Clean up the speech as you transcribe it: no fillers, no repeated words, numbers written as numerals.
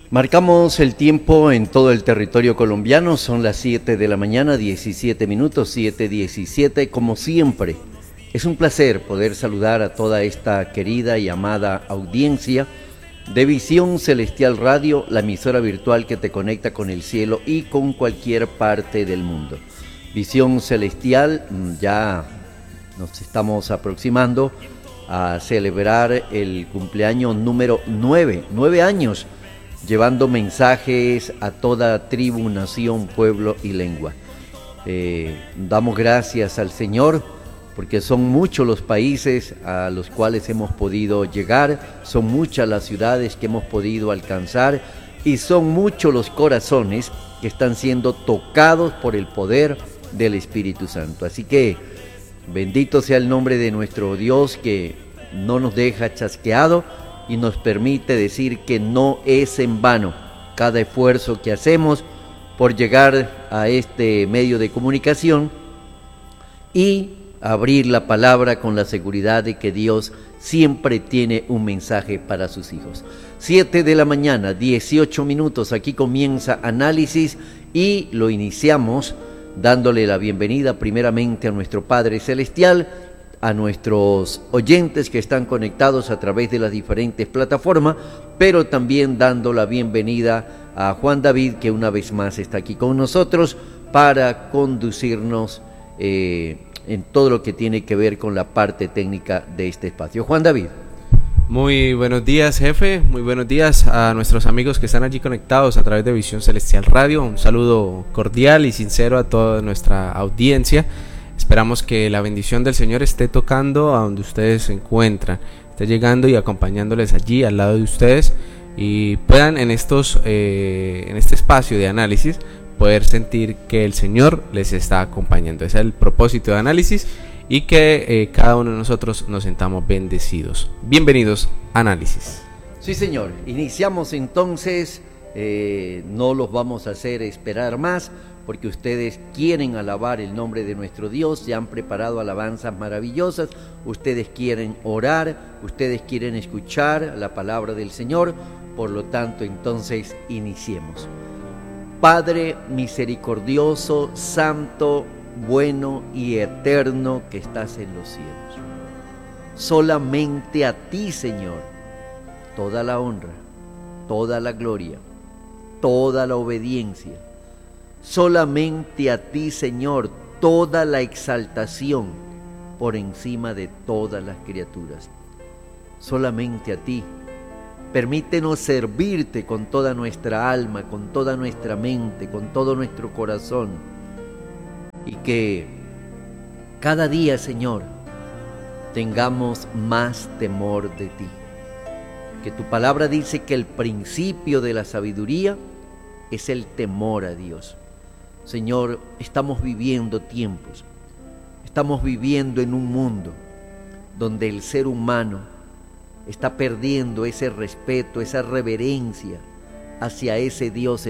Marcamos el tiempo en todo el territorio colombiano, son las 7 de la mañana, 17 minutos, 7:17, como siempre. Es un placer poder saludar a toda esta querida y amada audiencia de Visión Celestial Radio, la emisora virtual que te conecta con el cielo y con cualquier parte del mundo. Visión Celestial, ya nos estamos aproximando a celebrar el cumpleaños número 9 años, llevando mensajes a toda tribu, nación, pueblo y lengua. Damos gracias al Señor porque son muchos los países a los cuales hemos podido llegar, son muchas las ciudades que hemos podido alcanzar y son muchos los corazones que están siendo tocados por el poder del Espíritu Santo. Así que bendito sea el nombre de nuestro Dios, que no nos deja chasqueado y nos permite decir que no es en vano cada esfuerzo que hacemos por llegar a este medio de comunicación y abrir la palabra con la seguridad de que Dios siempre tiene un mensaje para sus hijos. 7 de la mañana, 18 minutos, aquí comienza Análisis y lo iniciamos dándole la bienvenida primeramente a nuestro Padre Celestial, a nuestros oyentes que están conectados a través de las diferentes plataformas, pero también dando la bienvenida a Juan David, que una vez más está aquí con nosotros para conducirnos en todo lo que tiene que ver con la parte técnica de este espacio. Juan David. Muy buenos días, jefe. Muy buenos días a nuestros amigos que están allí conectados a través de Visión Celestial Radio. Un saludo cordial y sincero a toda nuestra audiencia. Esperamos que la bendición del Señor esté tocando a donde ustedes se encuentran, esté llegando y acompañándoles allí al lado de ustedes y puedan en este espacio de análisis poder sentir que el Señor les está acompañando. Ese es el propósito de Análisis y que cada uno de nosotros nos sentamos bendecidos. Bienvenidos a Análisis. Sí, señor. Iniciamos entonces. No los vamos a hacer esperar más, porque ustedes quieren alabar el nombre de nuestro Dios, ya han preparado alabanzas maravillosas, ustedes quieren orar, ustedes quieren escuchar la palabra del Señor, por lo tanto, entonces, iniciemos. Padre misericordioso, santo, bueno y eterno que estás en los cielos, solamente a ti, Señor, toda la honra, toda la gloria, toda la obediencia. Solamente a ti, Señor, toda la exaltación por encima de todas las criaturas. Solamente a ti. Permítenos servirte con toda nuestra alma, con toda nuestra mente, con todo nuestro corazón. Y que cada día, Señor, tengamos más temor de ti. Que tu palabra dice que el principio de la sabiduría es el temor a Dios. Señor, estamos viviendo tiempos, estamos viviendo en un mundo donde el ser humano está perdiendo ese respeto, esa reverencia hacia ese Dios